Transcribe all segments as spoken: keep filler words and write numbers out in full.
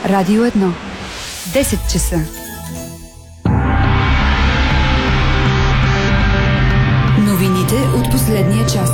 Радио едно. десет часа. Новините от последния час.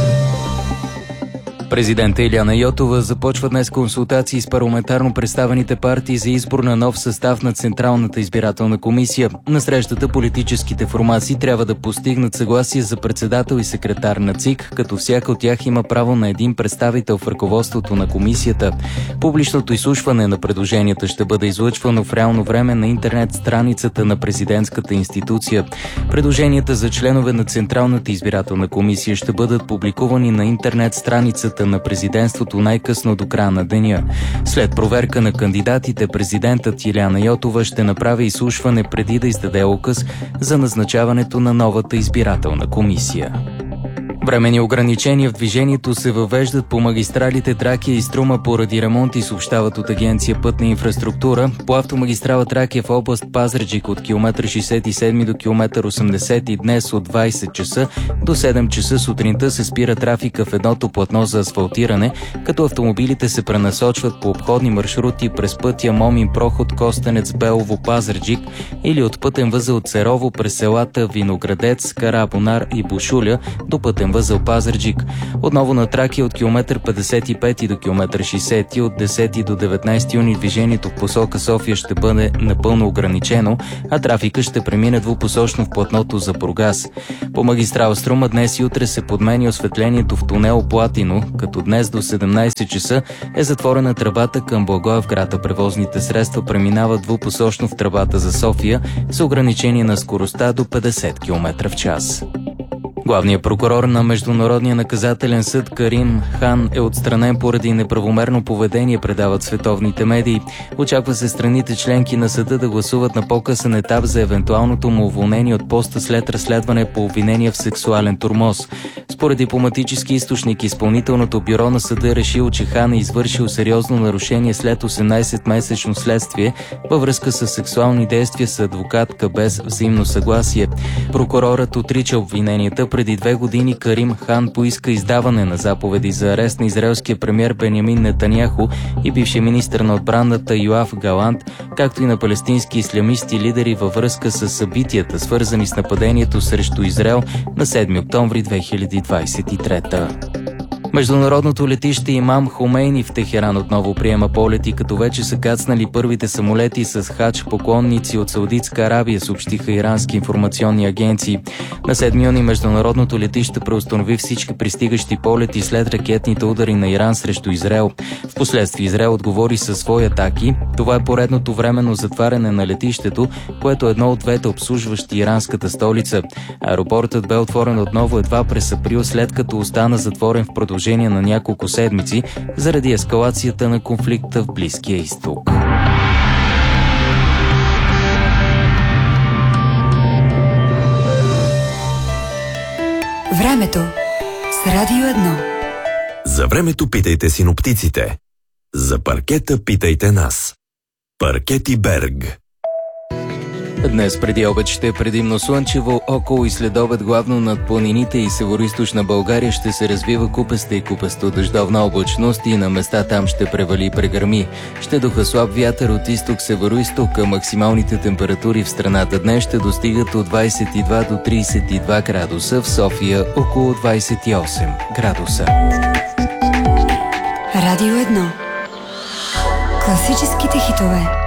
Президента Илияна Йотова започва днес консултации с парламентарно представените партии за избор на нов състав на Централната избирателна комисия. На срещата политическите формации трябва да постигнат съгласие за председател и секретар на ЦИК, като всяка от тях има право на един представител в ръководството на комисията. Публичното изслушване на предложенията ще бъде излъчвано в реално време на интернет страницата на президентската институция. Предложенията за членове на Централната избирателна комисия ще бъдат публикувани на интернет страницата на президентството най-късно до края на деня. След проверка на кандидатите, президентът Илияна Йотова ще направи изслушване преди да издаде указ за назначаването на новата избирателна комисия. Временни ограничения в движението се въвеждат по магистралите Тракия и Струма поради ремонти, съобщават от Агенция Пътна инфраструктура. По автомагистрала Тракия в област Пазарджик от километър шейсет и седми до километър осемдесет и днес от двайсет часа до седем часа сутринта се спира трафика в едното платно за асфалтиране, като автомобилите се пренасочват по обходни маршрути през пътя Момин проход Костенец Белово Пазарджик или от пътен възел Церово през селата Виноградец, Карабонар и Бушуля до пътен възел Пазарджик. Отново на Тракия от километър петдесет и пети до километър шейсети, от десети до деветнайсети юни движението в посока София ще бъде напълно ограничено, а трафика ще премине двупосочно в платното за Бургас. По магистрала Струма днес и утре се подменя осветлението в тунел Платино, като днес до седемнайсет часа е затворена тръбата към Благоевград, а превозните средства преминават двупосочно в тръбата за София с ограничение на скоростта до петдесет километра в час. Главният прокурор на Международния наказателен съд Карим Хан е отстранен поради неправомерно поведение, предават световните медии. Очаква се страните членки на съда да гласуват на по-късен етап за евентуалното му уволнение от поста след разследване по обвинение в сексуален тормоз. Според дипломатически източник, изпълнителното бюро на съда е решило, че Хан е извършил сериозно нарушение след осемнайсетмесечно следствие във връзка с сексуални действия с адвокатка без взаимно съгласие. Прокурорът отрича обвиненията. Преди две години Карим Хан поиска издаване на заповеди за арест на израелския премиер Бенямин Нетаняху и бившия министър на отбраната Йоав Галант, както и на палестински ислямисти лидери във връзка с събитията, свързани с нападението срещу Израел на седми октомври две хиляди двайсет и трета. Международното летище Имам Хомейни в Техеран отново приема полети, като вече са кацнали първите самолети с хадж поклонници от Саудитска Арабия, съобщиха ирански информационни агенции. На седми юни международното летище преустанови всички пристигащи полети след ракетните удари на Иран срещу Израел. Впоследствие Израел отговори със свои атаки. Това е поредното временно затваряне на летището, което е едно от двете обслужващи иранската столица. Аеропортът бе отворен отново едва през април, след като остана затворен в продължение на няколко седмици заради ескалацията на конфликта в Близкия изток. Времето с Радио едно. За времето питайте синоптиците. За паркета питайте нас. Паркети Берг. Днес преди обед ще е предимно слънчево, около и следобед главно над планините и североизточна България ще се развива купеста и купесто дъждовна облачност и на места там ще превали и прегърми. Ще духа слаб вятър от изток-североизток, а максималните температури в страната днес ще достигат от двайсет и два до трийсет и два градуса, в София около двайсет и осем градуса. Радио едно. Класическите хитове.